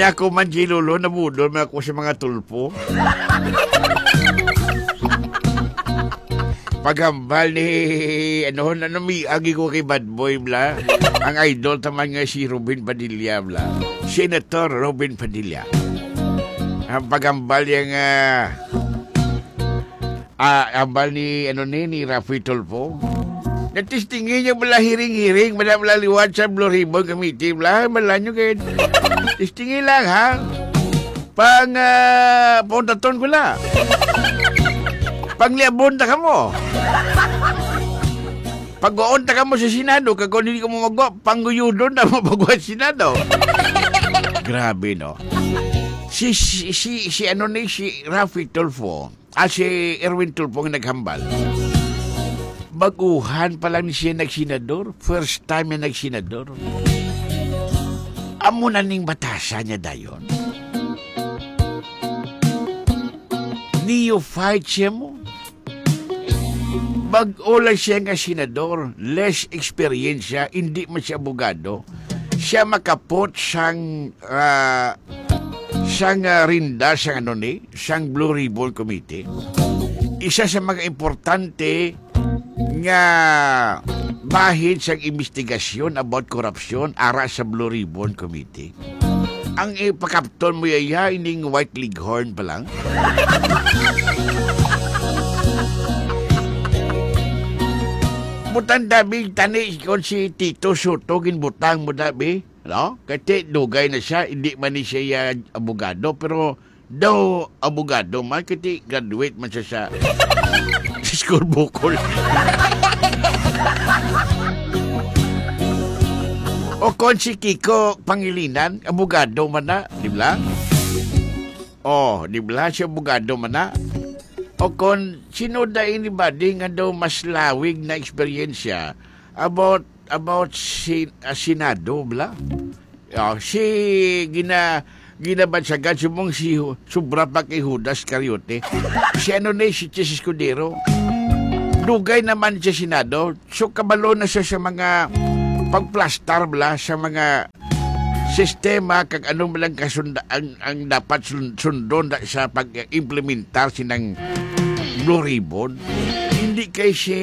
Nya ko man gilulo na budol man ako sa mga tulpo. Paghambal ni mi agi ko kay Bad Boy bla. Ang idol taman nga si Robin Padilla bla. Senator Robin Padilla. Ang paghambal yang ambal ni ni Rafi Tulfo. Natistingin niya bala hiring-hiring, bala liwat sa Blue Ribbon Committee, bala nyo kayo. Tistingin lang, ha? Puntaton ko la. Pangliabon ta ka mo. Pag-goon ta ka mo sa Senado, kung hindi ka mo mag-go, pangguyudon na mo pag-go sa Senado. Grabe, no? Si Rafi Tulfo, si Erwin Tulfo ang naghambal. Baguhan pa lang siya nagsenador. First time na nagsenador. Amo na ning batasan niya dayon. Neophyte siya mo. Bag-ola siya nga senador. Less experience siya. Hindi man siya abogado. Siya makapot siyang rinda, siyang Blue Ribbon Committee. Isa sa mga importante nga bahin sa investigasyon about corruption ara sa Blue Ribbon Committee. Ang ipakapton mo yaya ining White Leghorn pa lang. Butan dabi tani kon si Tito Soto ginbutang mo dabi, no? Kasi dugay na siya, hindi man ni siya abogado pero daw abogado man kasi graduate man siya sa school bukol. O kon si Kiko Pangilinan, abogado man na, di ba? Oh, di ba siya abogado man na? O kon sino da anybody nga daw mas lawig na eksperyensya about Senado, bla? Si ginabansagan sumong si sobra pa kay Judas Cariote. Si si Chis Escudero. Dugay naman sa Senado. So kabalo na siya sa mga pagplastar bla sa mga sistema kag ano malang ang dapat sundon sa pag-implementar sinang Blue Ribbon. Hindi kay si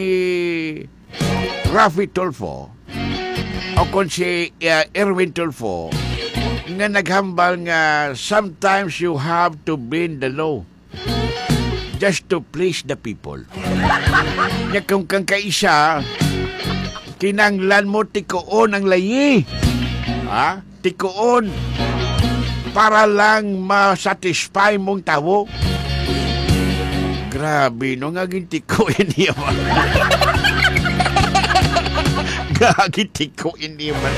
Rafi Tulfo o kon si Erwin Tulfo nga naghambal nga sometimes you have to bend the law just to please the people. Nya kung kang kaisa kinanglan mo tikoon ang layi. Ha? Tikoon para lang ma-satisfy mong tawo. Grabe, no nga gintikoin niya man. Gagitikoin niya man.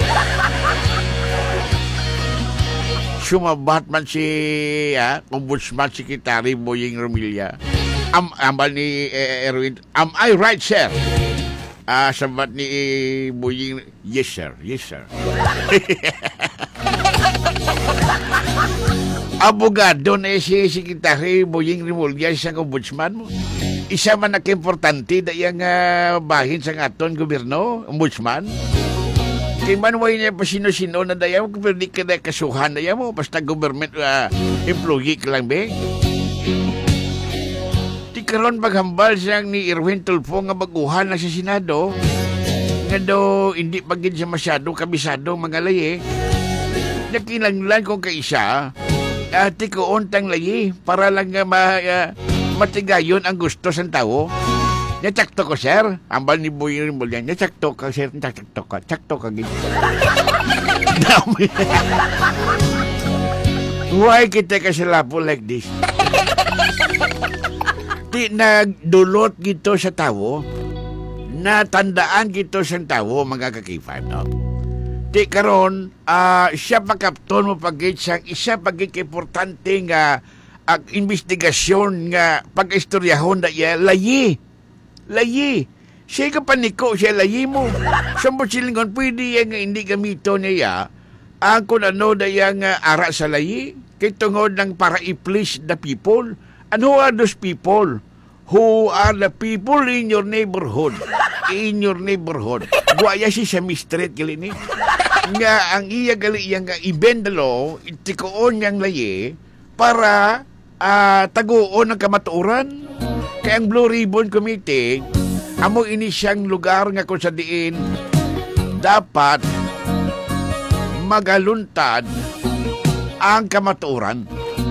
Sumabat man si Ombudsman Secretary Boying Romilla. Ambal ni Erwin, am I right, sir? Sabat ni Boying, yes, sir. Yes, sir. Abogado na si Secretary Boying Rimulya sa Ombudsman mo. Isa man nakimportante da yung bahin sa aton gobyerno, Ombudsman. Kay manway niya pa sino-sino na daya mo, pero di ka na kasuhan daya mo, basta government employee ka lang, be. Di karon maghambal siyang ni Erwin Tulfo nga baguhan na sa Senado, nga daw hindi pagin siya masyado kabisado mga layi. Nakinanglan ko kaisa, tikoon tang layi, para lang nga matigayon ang gusto sa tao. Natsakto ko, sir. Ambal ni Boy Rimulyan. Natsakto ka, sir. Natsakto ka. Tsakto ka. Why kita ka sa lapo like this? Di nagdulot gito sa tao, natandaan gito sa tao, mga kakifan, no? Di karon, siya pagkapton mo pagit siyang isa pagit importante nga ang investigasyon nga pag-istoryahon da iya, layi. Siya ka paniko, siya layi mo. Sa mo silingon, pwede yan nga hindi gamito niya ang kung ano da yang ara sa layi. Kay tungod ng para i-please the people. And who are those people? Who are the people in your neighborhood? In your neighborhood. Buaya si sa mistret kili ni. Nga ang iya gali iya nga ibendalo itikoon niyang laye para taguon ang kamatuoran. Kaya ang Blue Ribbon Committee amo ini siyang lugar nga kung sa diin dapat magaluntad ang kamatuoran.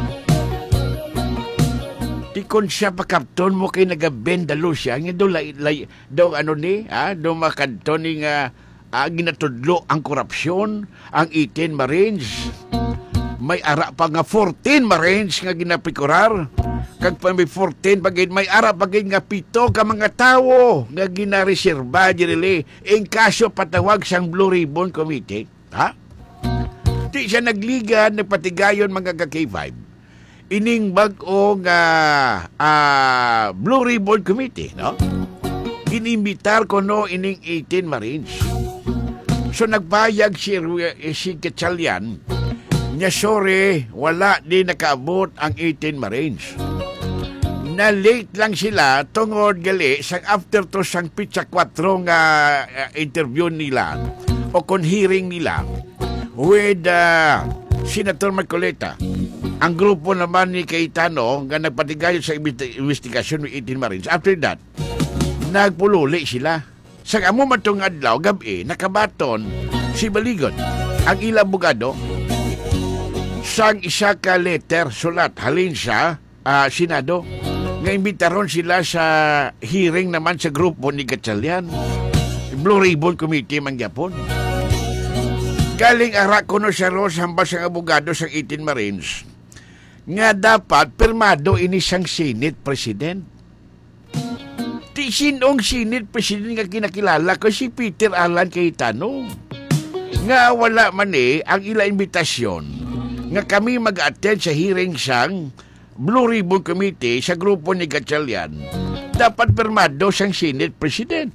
Tikon siya pakapton mo kay nagabendalo siya nga do ano ni do makadto ni nga ginatudlo ang korupsyon ang 18 Marines. May ara pa nga 14 Marines nga ginapikurar. Kag pa may 14 pagid may ara pagid nga 7 ka mga tawo nga ginareserba dirili in kaso patawag sang Blue Ribbon Committee. Di siya nagliga nagpatigayon mga ka-K5. Ining bag-o nga Blue Ribbon Committee, no? Inimbitar ko no ining 18 Marines. So nagbayag si Gatchalian nya sorry, wala di nakaabot ang 18 Marines. Na late lang sila tungod gali sang after to sang pitsa 4 nga interview nila o kon hearing nila with Senator Marcoleta. Ang grupo naman ni Cayetano nga nagpatigayon sa investigasyon ng 18 Marines. After that, nagpululi sila. Sa amo matong adlaw gabi nakabaton si Baligon ang ilang abogado sang isa ka letter sulat halin sa Senado nga imbitaron sila sa hearing naman sa grupo ni Gatchalian Blue Ribbon Committee mangyapon. Galing ara kuno sa Ros hambas ang abogado sang 18 Marines nga dapat pirmado ini sang Senate President. Di sinong Senate President nga kinakilala ko si Peter Alan Cayetano. Nga wala man ang ila imbitasyon nga kami mag-attend sa hearing sang Blue Ribbon Committee sa grupo ni Gatchalian. Dapat pirmado sang Senate President.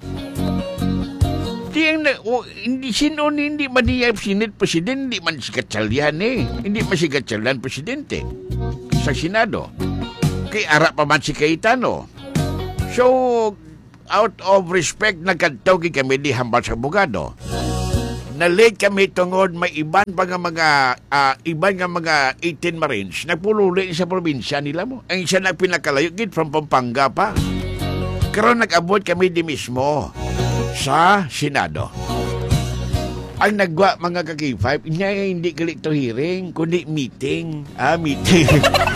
Hindi sino hindi man niya Senate President, hindi man si Gatchalian Hindi man si Gatchalian Presidente sa Senado. Kay ara pa man si Cayetano. So, out of respect, nagkantawgi kami di hambal sa abogado. Na-late kami tungod may iban pa nga mga 18 Marines nagpululi sa probinsya nila mo. Ang isa na pinakalayo gid from Pampanga pa. Karon nag-abot kami di mismo sa Senado. Ang nagwa mga ka-K5, hindi galit to hearing, kundi meeting. Meeting.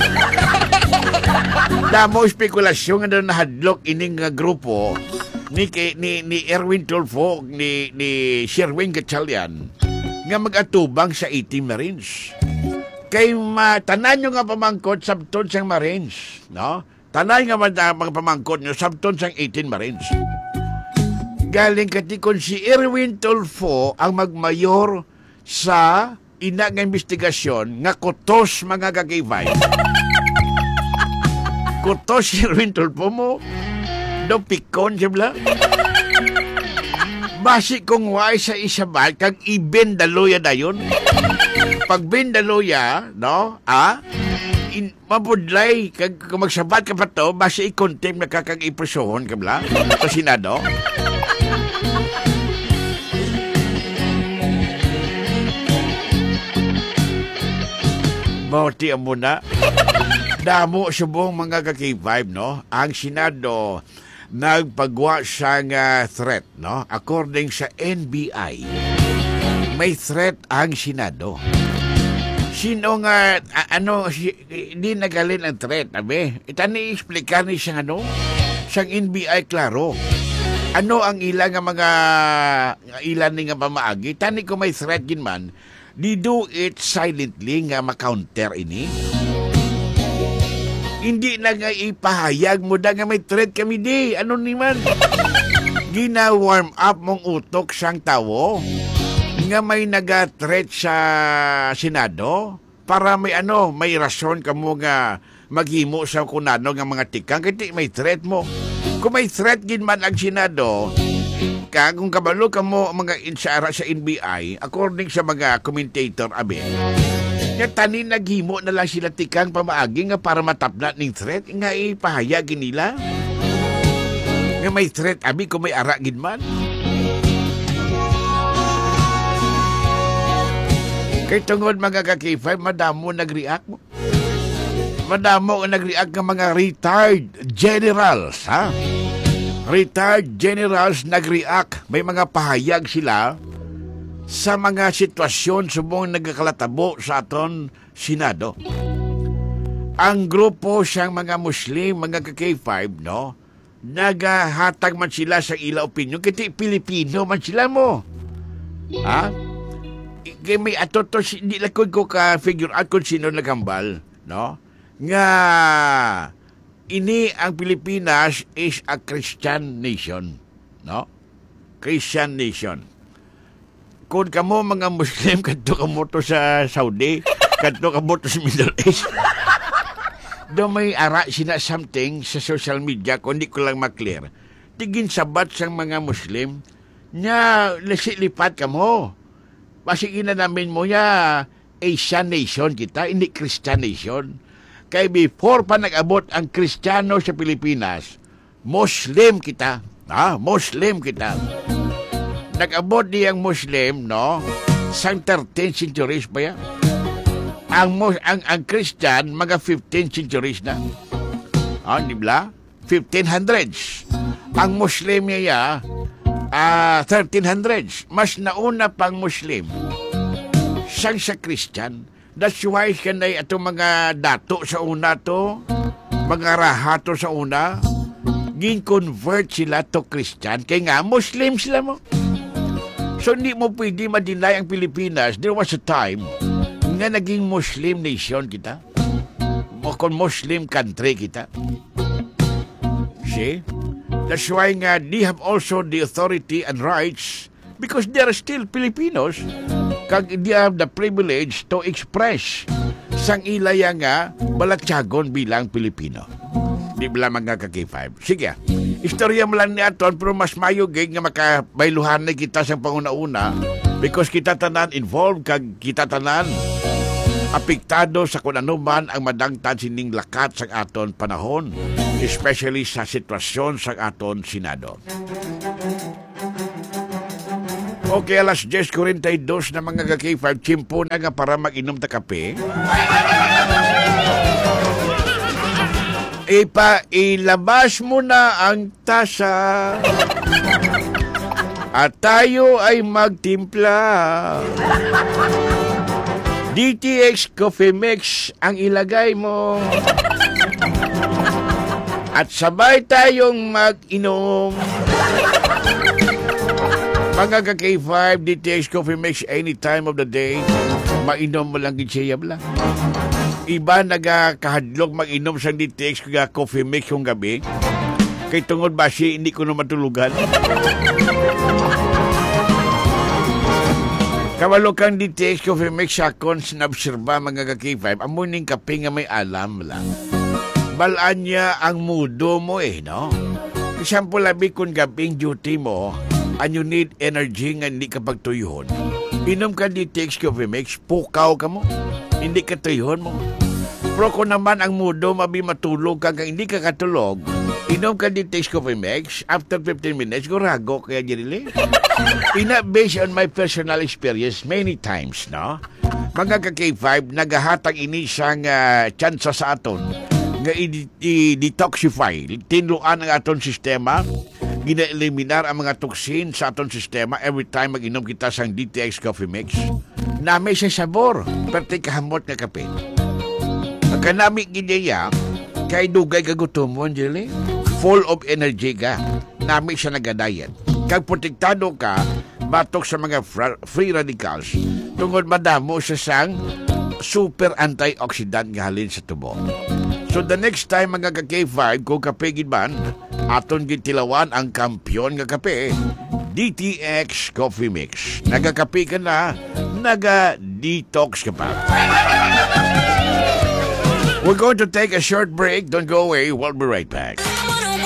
Damo spekulasyon nga na hadlok ining grupo ni Erwin Tulfo ni Sherwin Gatchalian nga mag-atubang sa 18 Marines. Kay tanan nyo nga pamangkot sabton sang Marines, no? Tanan nga mga pamangkot nyo sabton sang 18 Marines. Galing katikon si Erwin Tulfo ang magmayor sa ina nga investigasyon nga kutos mga kagibay. Kutos si Erwin Tulfo mo do pikon siya bla. Basi kung why sa isabal kag ibendaloya dayon. Pag bendaloya, no? Mabudlay kag magsabat ka pa to, basi i-contempt na kakag ipresohon ka bla sa Senado. Mauti ang muna. Damo subong mga ka-K5, no? Ang Senado nagpagwa siyang threat, no? According sa NBI, may threat ang Senado. Sino nga, hindi nagalin ang threat, abe? Itani explicar ni siyang siyang NBI klaro. Ano ang ilang mga ilan nga pamaagi? Tani ko may threat din man, di do it silently nga ma-counter ini. Hindi na nga ipahayag mo da nga may threat kami di. Ano naman? Gina-warm up mong utok siyang tawo nga may naga-threat sa Senado para may rason ka mo nga maghimo sa kunano nga mga tikang kasi may threat mo. Kung may threat gin man ang Senado, kung kabalo ka mo mga insara sa NBI, according sa mga commentator, abe, nga tanin naghimo na lang sila tikang pamaagi nga para matapna ning threat nga ipahayagin nila nga may threat abi kung may ara gid man. Kay tungod mga ka-K5, madamo nag-react mo. Madamo ang nag-react ng mga retired generals, ha? Retired generals nag-react. May mga pahayag sila sa mga sitwasyon subong nagkakalatabo sa aton Senado. Ang grupo siyang mga Muslim, mga ka-K5, no? Nagahatag man sila sa ila opinion, kiti Pilipino man sila mo. Ha? Kaya may ato to, hindi lakod ko ka-figure out kung sino nagambal, no? Nga, ini ang Pilipinas is a Christian nation, no? Christian nation. Kung kamo mga Muslim, kadto kamo to sa Saudi, kadto kamo to sa Middle East. Do may ara sina something sa social media, kung di ko lang maklear. Tigin sabat sang mga Muslim, nya lipat kamo. Pasigin na namin mo ya Asian nation kita, hindi Christian nation. Kaya before pa nag-abot ang Kristiyano sa Pilipinas, Muslim kita. Ha? Muslim kita. Nag-abot diyang Muslim, no? Sang 13th centuries ba yan? Ang Christian, mga 15th centuries na. Di ba? 1500s. Ang Muslim niya, 1300s. Mas nauna pang Muslim. Sang sa Christian. That's why kanay ato mga dato sa una to, mga rahato sa una, gin-convert sila to Christian. Kaya nga, Muslim sila mo. So, hindi mo pwede ma-deny ang Pilipinas. There was a time nga naging Muslim nation kita. Kung Muslim country kita. See? That's why nga, they have also the authority and rights because they are still Filipinos. Kag they have the privilege to express sang ilaya nga balatyagon bilang Pilipino. Di bila mga ka-K5. Sige, istorya mo lang ni aton pero mas mayugig nga makabailuhan na kita sa panguna-una because kita tanan involved kag kita tanan apektado sa kung ano man ang madangtan sining lakat sa aton panahon, especially sa sitwasyon sa aton Senado. Okay, alas 10:42 na mga ka-K5, chimpo na nga para mag-inom ta kape. Ilabas mo na ang tasa at tayo ay magtimpla. DTX Coffee Mix ang ilagay mo. At sabay tayong mag-inom. Mga ka-K5, DTX Coffee Mix any time of the day. Mainom mo lang gitsiyab lang. Iba nagkahadlok mag-inom sa DTX Coffee Mix yung gabi. Kay tungod basi, hindi ko na matulugan. Kawalo kang DTX Coffee Mix akon sinabserba mga ka-K5. Amuning kape nga may alam lang. Balaan niya ang mudo mo no? Example, labi kung gabing duty mo, and you need energy nga hindi ka pagtuyuhon. Inom ka DTX Coffee Mix, pukaw ka mo. Hindi ka tuyuhon mo. Pero kung naman ang mudo, mabi matulog ka hindi ka katulog, inom ka DTX Coffee Mix, after 15 minutes, gurago kaya dirili. Based on my personal experience, many times, no? Mga ka-K5, nagahatag ini siyang tsansa sa aton nga i-detoxify, tinluan ang aton sistema, gina-eliminar ang mga toxin sa aton sistema every time mag-inom kita sang DTX Coffee Mix. Nami siya sabor, perti kahamot nga kape. Kanami gidaya, kay dugay kagutom mo, Angeli. Full of energy ka. Nami siya nagadayan. Kag protektado ka, batok sa mga free radicals. Tungod madamo siya sang super antioxidant nga halin sa tubo. So the next time mga ka-K5, kung kape gidban, aton gitilawan ang kampyon nga kape, DTX Coffee Mix. Nagakape ka na, naga-detox ka pa. We're going to take a short break. Don't go away. We'll be right back.